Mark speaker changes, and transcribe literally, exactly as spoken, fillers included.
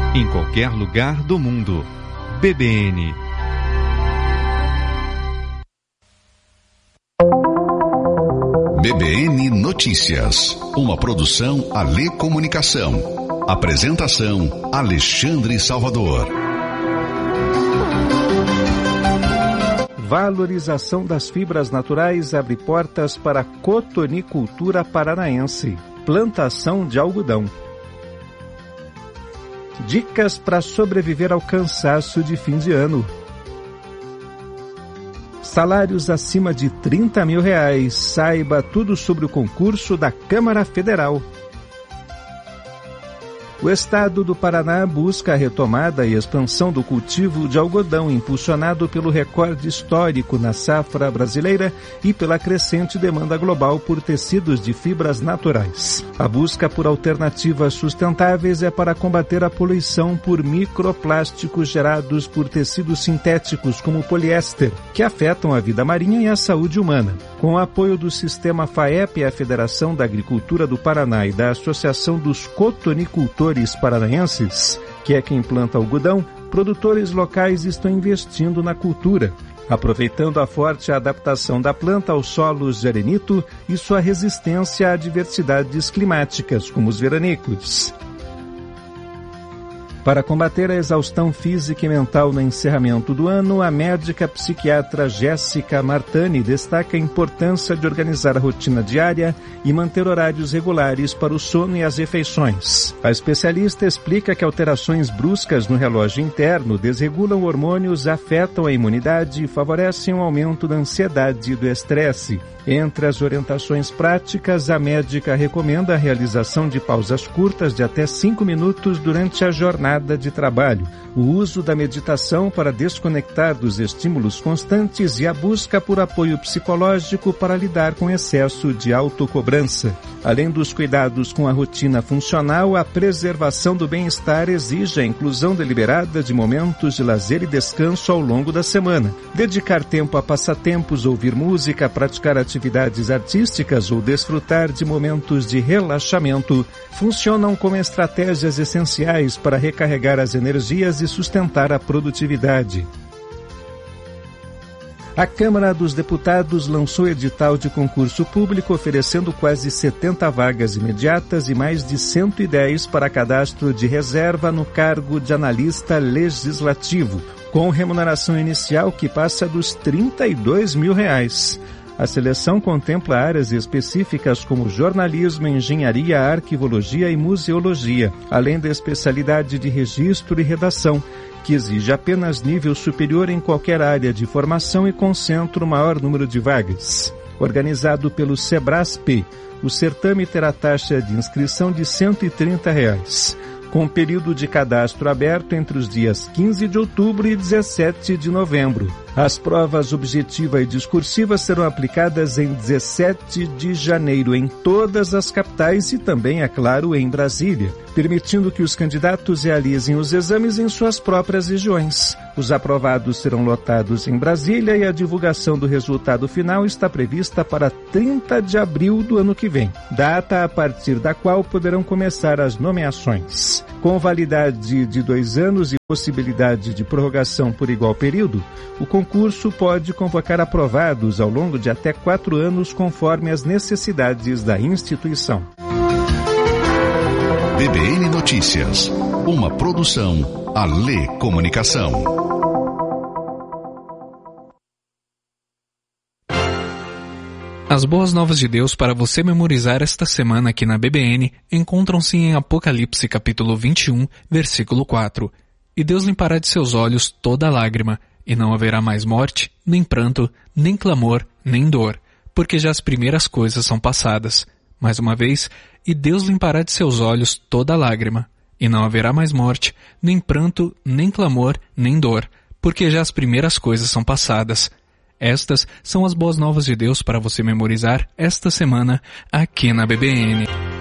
Speaker 1: em qualquer lugar do mundo. B B N.
Speaker 2: B B N Notícias, uma produção Alê Comunicação. Apresentação Alexandre Salvador.
Speaker 3: Valorização das fibras naturais abre portas para a cotonicultura paranaense. Plantação de algodão. Dicas para sobreviver ao cansaço de fim de ano. Salários acima de trinta mil reais. Saiba tudo sobre o concurso da Câmara Federal. O estado do Paraná busca a retomada e expansão do cultivo de algodão, impulsionado pelo recorde histórico na safra brasileira e pela crescente demanda global por tecidos de fibras naturais. A busca por alternativas sustentáveis é para combater a poluição por microplásticos gerados por tecidos sintéticos como o poliéster, que afetam a vida marinha e a saúde humana. Com o apoio do Sistema FAEP, a Federação da Agricultura do Paraná e da Associação dos Cotonicultores Paranaenses, que é quem planta algodão, produtores locais estão investindo na cultura, aproveitando a forte adaptação da planta aos solos de arenito e sua resistência a adversidades climáticas, como os veranicos. Para combater a exaustão física e mental no encerramento do ano, a médica psiquiatra Jéssica Martani destaca a importância de organizar a rotina diária e manter horários regulares para o sono e as refeições. A especialista explica que alterações bruscas no relógio interno desregulam hormônios, afetam a imunidade e favorecem o aumento da ansiedade e do estresse. Entre as orientações práticas, a médica recomenda a realização de pausas curtas de até cinco minutos durante a jornada de trabalho, o uso da meditação para desconectar dos estímulos constantes e a busca por apoio psicológico para lidar com excesso de autocobrança. Além dos cuidados com a rotina funcional, a preservação do bem-estar exige a inclusão deliberada de momentos de lazer e descanso ao longo da semana. Dedicar tempo a passatempos, ouvir música, praticar atividades artísticas ou desfrutar de momentos de relaxamento funcionam como estratégias essenciais para recarregar as energias e sustentar a produtividade. A Câmara dos Deputados lançou edital de concurso público oferecendo quase setenta vagas imediatas e mais de cento e dez para cadastro de reserva no cargo de analista legislativo, com remuneração inicial que passa dos trinta e dois mil reais. A seleção contempla áreas específicas como jornalismo, engenharia, arquivologia e museologia, além da especialidade de registro e redação, que exige apenas nível superior em qualquer área de formação e concentra o maior número de vagas. Organizado pelo Sebrasp, o certame terá taxa de inscrição de cento e trinta reais, com período de cadastro aberto entre os dias quinze de outubro e dezessete de novembro. As provas objetiva e discursiva serão aplicadas em dezessete de janeiro em todas as capitais e também, é claro, em Brasília, permitindo que os candidatos realizem os exames em suas próprias regiões. Os aprovados serão lotados em Brasília e a divulgação do resultado final está prevista para trinta de abril do ano que vem, data a partir da qual poderão começar as nomeações. Com validade de dois anos e possibilidade de prorrogação por igual período, o concurso pode convocar aprovados ao longo de até quatro anos conforme as necessidades da instituição.
Speaker 2: B B N Notícias, uma produção Alê Comunicação.
Speaker 4: As boas novas de Deus para você memorizar esta semana aqui na B B N encontram-se em Apocalipse capítulo vinte e um, versículo quatro. E Deus limpará de seus olhos toda lágrima, e não haverá mais morte, nem pranto, nem clamor, nem dor, porque já as primeiras coisas são passadas. Mais uma vez, e Deus limpará de seus olhos toda lágrima, e não haverá mais morte, nem pranto, nem clamor, nem dor, porque já as primeiras coisas são passadas. Estas são as boas novas de Deus para você memorizar esta semana aqui na B B N.